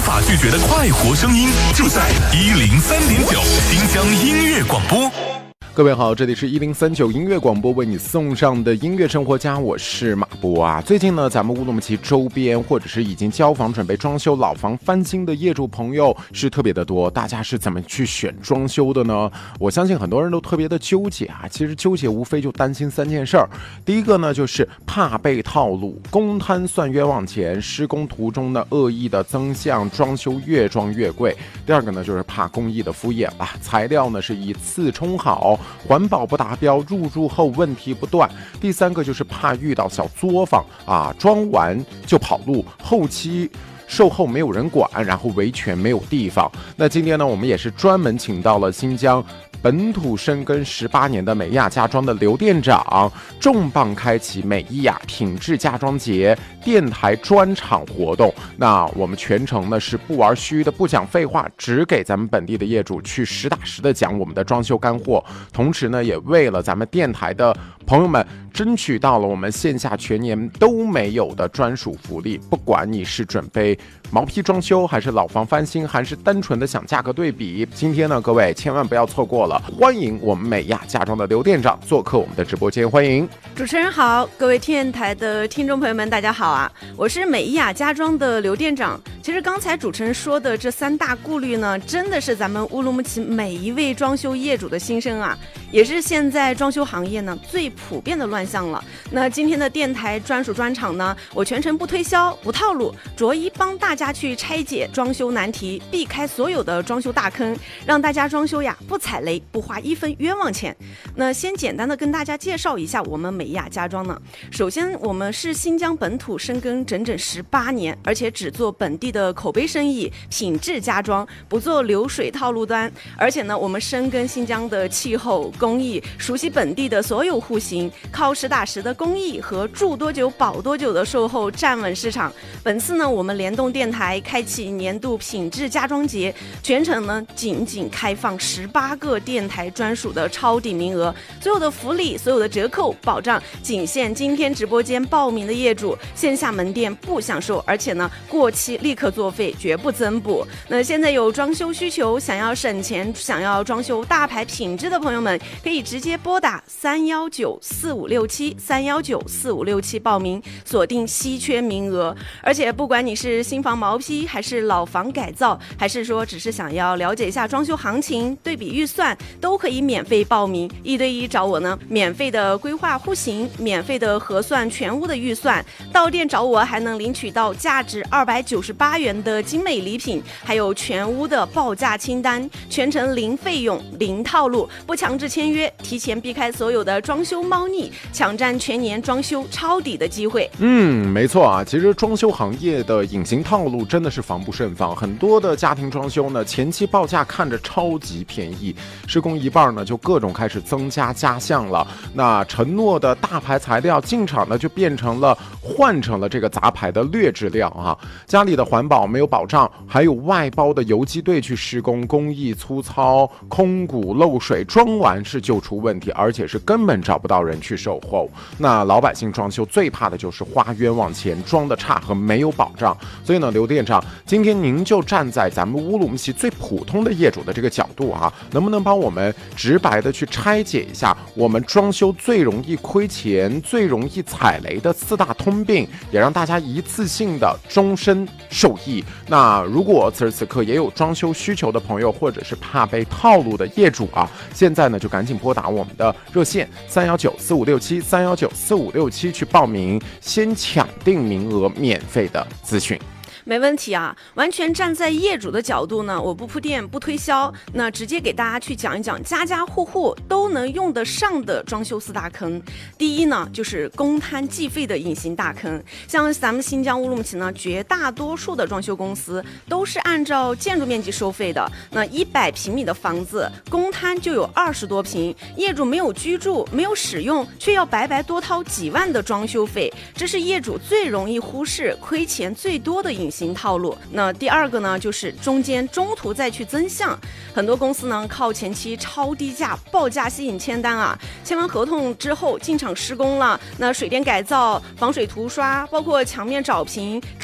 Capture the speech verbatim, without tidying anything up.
法拒绝的快活声音，就在一零三点九新疆音乐广播。 各位好，这里是一零三九音乐广播为你送上的音乐生活家，我是马波啊。最近呢，咱们乌鲁木齐周边或者是已经交房准备装修老房翻新的业主朋友是特别的多，大家是怎么去选装修的呢？我相信很多人都特别的纠结啊。其实纠结无非就担心三件事儿，第一个呢就是怕被套路，公摊算冤枉钱，施工途中呢恶意的增项，装修越装越贵。第二个呢就是怕工艺的敷衍吧，材料呢是以次充好，环保不达标，入住后问题不断。第三个就是怕遇到小作坊啊，装完就跑路，后期售后没有人管，然后维权没有地方。那今天呢，我们也是专门请到了新疆本土深耕十八年的美亚家装的刘店长，重磅开启美亚品质家装节电台专场活动。那我们全程呢是不玩虚的，不讲废话，只给咱们本地的业主去实打实的讲我们的装修干货。同时呢，也为了咱们电台的朋友们争取到了我们线下全年都没有的专属福利。不管你是准备毛坯装修，还是老房翻新，还是单纯的想价格对比，今天呢，各位千万不要错过了。欢迎我们美亚家装的刘店长做客我们的直播间，欢迎。 主持人好，各位电台的听众朋友们大家好啊，我是美亚家装的刘店长。其实刚才主持人说的这三大顾虑呢，真的是咱们乌鲁木齐每一位装修业主的心声啊，也是现在装修行业呢最普遍的乱象了。那今天的电台专属专场呢，我全程不推销不套路，着一帮大家去拆解装修难题，避开所有的装修大坑，让大家装修呀不踩雷，不花一分冤枉钱。那先简单的跟大家介绍一下我们美亚家装呢。首先我们是新疆本土深耕整整十八年，而且只做本地的口碑生意，品质家装，不做流水套路端。而且呢，我们深耕新疆的气候工艺，熟悉本地的所有户型，靠实打实的工艺和住多久保多久的售后站稳市场。本次呢，我们联动电台开启年度品质家装节，全程呢仅仅开放十八个电台专属的超抵名额，所有的福利、所有的折扣保障仅限今天直播间报名的业主，线下门店不享受，而且呢过期立刻作废，绝不增补。那现在有装修需求，想要省钱，想要装修大牌品质的朋友们，可以直接拨打三幺九四五六七三幺九四五六七报名，锁定稀缺名额。而且不管你是新房毛坯，还是老房改造，还是说只是想要了解一下装修行情，对比预算，都可以免费报名，一对一找我呢，免费的规划户型，免费的核算全屋的预算，到店找我还能领取到价值二百九十八元的精美礼品，还有全屋的报价清单，全程零费用零套路，不强制签约，提前避开所有的装修猫腻，抢占全年装修抄底的机会。 嗯，没错啊，其实装修行业的隐形套路真的是防不胜防，很多的家庭装修呢，前期报价看着超级便宜，施工一半呢就各种开始增加加项了，那承诺的大牌材料进场呢就变成了换成了这个杂牌的劣质料啊，家里的环保没有保障，还有外包的游击队去施工，工艺粗糙，空鼓漏水，装完是就出问题，而且是根本找不到人去售后。那老百姓装修最怕的就是花冤枉钱，装的差和没有保障。所以呢，刘店长，今天您就站在咱们乌鲁木齐最普通的业主的这个角度啊，能不能帮我们直白的去拆解一下我们装修最容易亏钱、最容易踩雷的四大通病，也让大家一次性的终身受益。那如果此时此刻也有装修需求的朋友，或者是怕被套路的业主啊，现在呢就赶紧拨打我们的热线三幺九四五六七三幺九四五六七去报名，先抢定名额，免费的咨询。 没问题啊，完全站在业主的角度呢，我不铺垫不推销，那直接给大家去讲一讲家家户户都能用得上的装修四大坑。第一呢，就是公摊计费的隐形大坑。像咱们新疆乌鲁木齐呢，绝大多数的装修公司都是按照建筑面积收费的。那一百平米的房子，公摊就有二十多平，业主没有居住，没有使用，却要白白多掏几万的装修费，这是业主最容易忽视、亏钱最多的隐形型套路。那第二个呢，就是中间中途再去增项，很多公司呢靠前期超低价报价吸引签单啊，签完合同之后进场施工了，那水电改造、防水涂刷，包括墙面找平。